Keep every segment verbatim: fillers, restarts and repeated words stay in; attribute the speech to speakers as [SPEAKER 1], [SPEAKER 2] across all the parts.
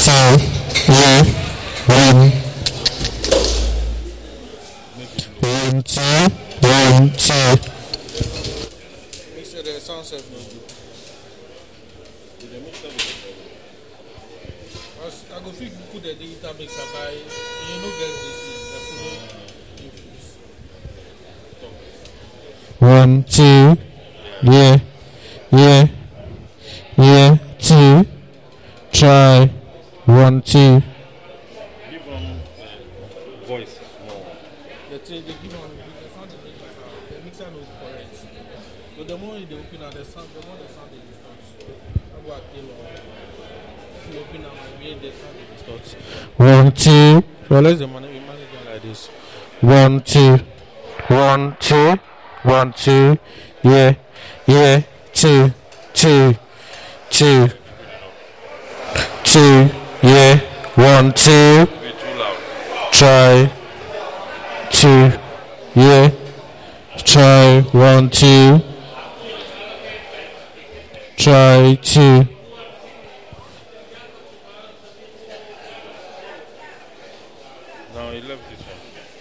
[SPEAKER 1] two, yeah, one. One, two, one, two.
[SPEAKER 2] Make sure the sound safe no good. I go fit put the digital mixer by you know get this thing.
[SPEAKER 1] One, two, yeah, yeah, yeah, two. Try, one, two.
[SPEAKER 3] Give them uh, voice more.
[SPEAKER 2] The thing they give on the sound the mixer no correct. But the more they open out the sound, the more the sound they distort. How about kill or if you open out my main the sound they distort.
[SPEAKER 1] One, two.
[SPEAKER 2] So let's manage it like this.
[SPEAKER 1] One, two, one, two, one, two, yeah, yeah, two, two, two, two, yeah, one, two, try, two, yeah, try, one, two, try, two.
[SPEAKER 3] No, he left this one.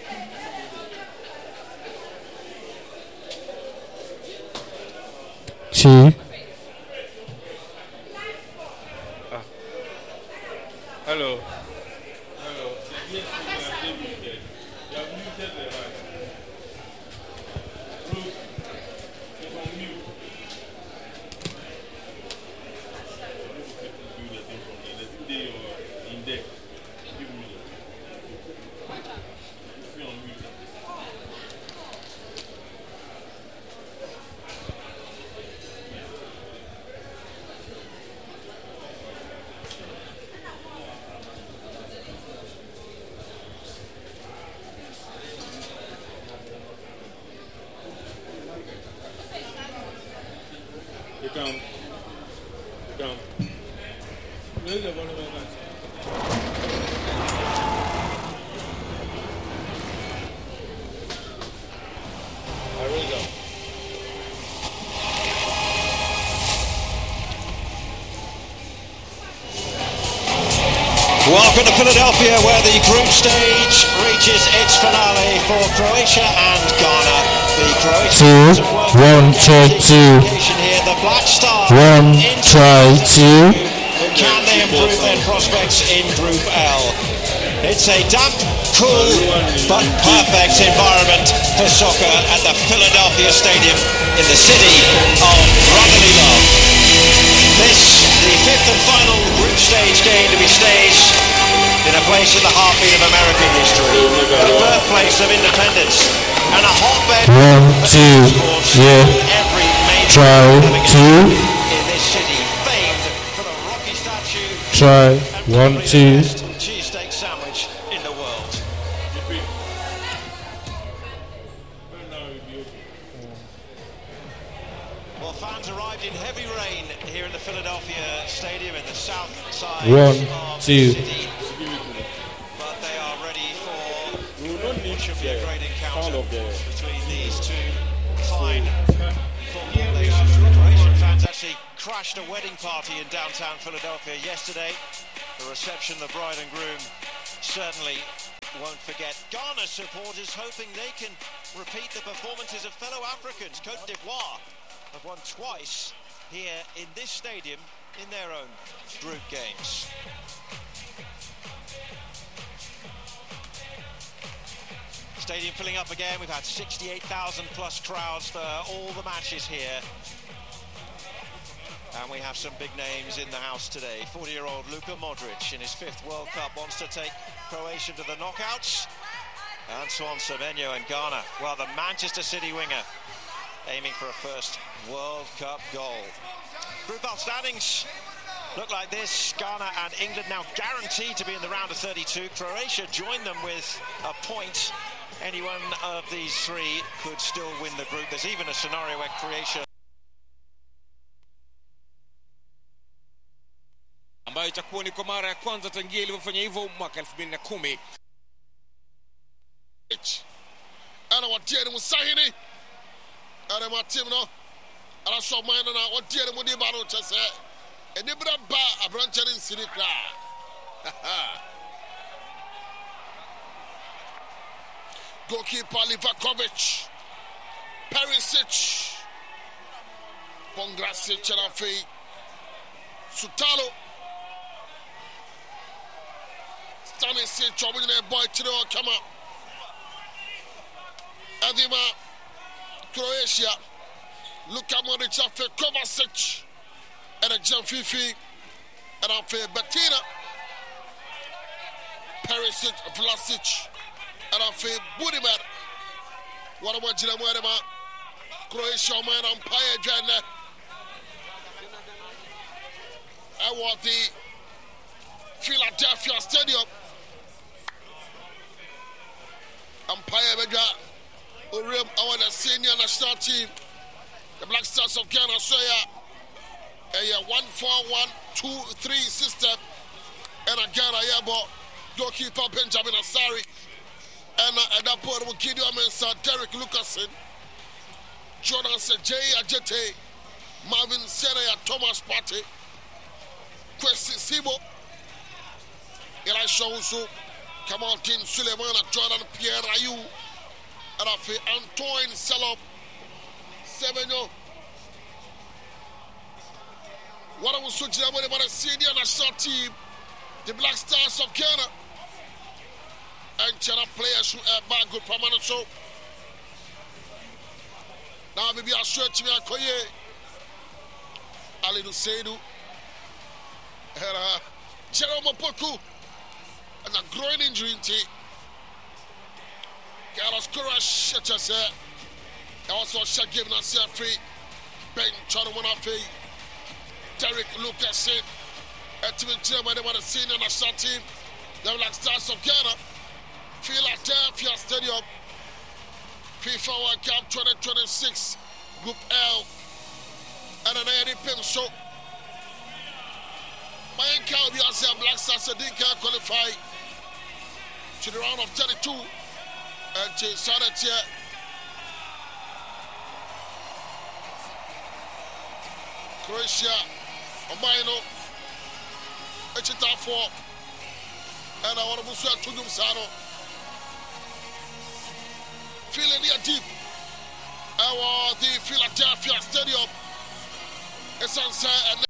[SPEAKER 1] Two.
[SPEAKER 3] Ah. Hello. Hello. Yes, you are muted. You have muted the line. Look, it's on mute. Do the thing from there. Let's stay your index. Give me. If you're on mute. You come. You come.
[SPEAKER 2] Where's the volume of that?
[SPEAKER 3] I raise up.
[SPEAKER 4] Welcome to Philadelphia, where the group stage reaches its finale for Croatia and Ghana. The Croatians
[SPEAKER 1] Two, one, try, two.
[SPEAKER 4] here, the Black Star.
[SPEAKER 1] One, try, two.
[SPEAKER 4] Can they improve their prospects in Group L? It's a damp, cool, but perfect environment for soccer at the Philadelphia Stadium in the city of brotherly love. This, the fifth and final group stage game to be staged in a place in the heartbeat of American history, the birthplace of independence, and a hotbed
[SPEAKER 1] One, two, yeah,
[SPEAKER 4] every major
[SPEAKER 1] try, two.
[SPEAKER 4] in this city, famed for the Rocky statue
[SPEAKER 1] Try,
[SPEAKER 4] and
[SPEAKER 1] one,
[SPEAKER 4] probably
[SPEAKER 1] two.
[SPEAKER 4] the best cheesesteak sandwich in the world. Well, fans arrived in heavy rain here in the Philadelphia Stadium in the south side
[SPEAKER 1] One,
[SPEAKER 4] of
[SPEAKER 1] two.
[SPEAKER 4] the city. But they are ready for what should be a great encounter between these two fine football nations. Croatian fans actually crashed a wedding party in downtown Philadelphia yesterday. The reception, the bride and groom certainly won't forget. Ghana supporters hoping they can repeat the performances of fellow Africans. Côte d'Ivoire have won twice here in this stadium in their own group games. Stadium filling up again. We've had sixty-eight thousand plus crowds for all the matches here. And we have some big names in the house today. forty-year-old Luka Modric in his fifth World Cup wants to take Croatia to the knockouts. Antoine Semenyo and Ghana. Well, the Manchester City winger aiming for a first World Cup goal. Group outstandings look like this. Ghana and England now guaranteed to be in the round of thirty-two. Croatia joined them with a point. Any one of these three could still win the group. There's even a scenario where Croatia
[SPEAKER 5] ambayo itakuwa ni kwa mara ya kwanza tangia ilivyofanya hivyo mwaka elfu mbili na kumi.
[SPEAKER 6] Ana watie ni musahini. Ana watie no. Ana so man na watie ni mudi baro chese. Eni bra ba abrancheri nsiri kra. Goalkeeper Livakovic, Perisic, Pongracic, Chanafi, Sutalo, Stanisic, trouble in a boy to the come up. Adima, Croatia, Luka Modric, Afe Kovacic, and a Gianfifi, and Afe Bettina, Perisic, Vlasic, and Afe Budiman. What about Jinamwedema? Croatia, man, umpire, Jana. I want the Philadelphia Stadium. Umpire, Bega. Urim, our senior national team, the Black Stars of Ghana, so yeah, a one four one two three system, and a Ghana, yeah, but goalkeeper Benjamin Asari, and at that point, we'll give you a man, Sir Derek Lucasen, Jordan Jay Ajete, Marvin Senna, Thomas Partey, Kwesi Sibo, Elisha Usu, Kamal Tin Suleiman, Jordan Pierre Ayu. Rafi Antoine Salop Sevenyo. What I was so about the senior national team, the Black Stars of Ghana, and China players who are back good permanent show. Now maybe I'll show to me a Koye Ali Seidu, Jerome Poku, and a growing injury in tea. Carlos Courage, Chetase, also Shagib Nasir Free, Ben Chanamonafi, Derek Lucas, and Timmy Chairman, they were the senior national team, the Black Stars of Ghana, Philadelphia Stadium, FIFA World Cup twenty twenty-six, Group L, and an A D P M show. My encounter, we are saying Black Stars didn't qualify to the round of thirty-two. And to Sanatia Croatia, Omaino, Echita four, and I want to move to Tudum Sano. Feeling near deep. I want the Philadelphia Stadium. It's on